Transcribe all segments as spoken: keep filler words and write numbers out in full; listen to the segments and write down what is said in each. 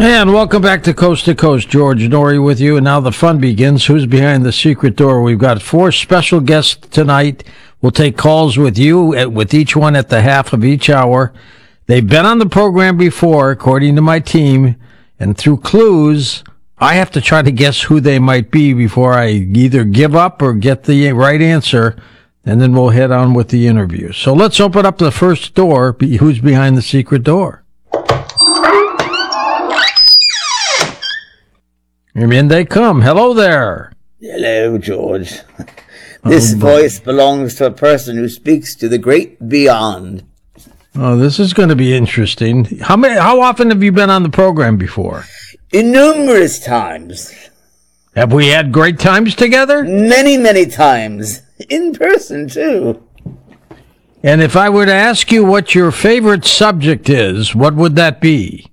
And welcome back to Coast to Coast. George Noory with you. And now the fun begins. Who's behind the secret door? We've got four special guests tonight. We'll take calls with you, at, with each one at the half of each hour. They've been on the program before, according to my team. And through clues, I have to try to guess who they might be before I either give up or get the right answer. And then we'll head on with the interview. So let's open up the first door. Who's behind the secret door? And in they come. Hello there. Hello, George. This oh, voice belongs to a person who speaks to the great beyond. Oh, this is going to be interesting. How many? How often have you been on the program before? Numerous times. Have we had great times together? Many, many times. In person, too. And if I were to ask you what your favorite subject is, what would that be?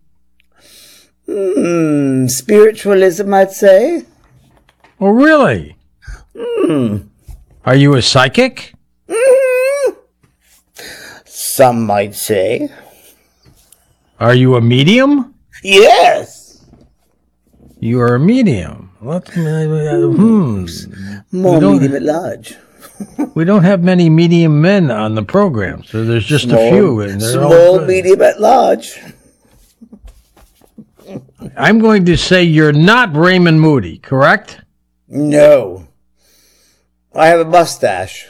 Hmm, spiritualism, I'd say. Oh, really? Hmm. Are you a psychic? Mm-hmm. Some might say. Are you a medium? Yes. You are a medium. What? Uh, hmm. More medium at large. We don't have many medium men on the program, so there's just small, a few. And small, medium at large. I'm going to say you're not Raymond Moody, correct? No. I have a mustache.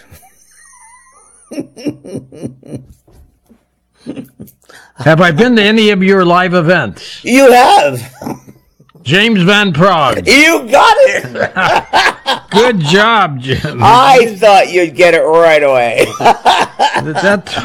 Have I been to any of your live events? You have. James Van Prague. You got it. Good job, Jim. I thought you'd get it right away. that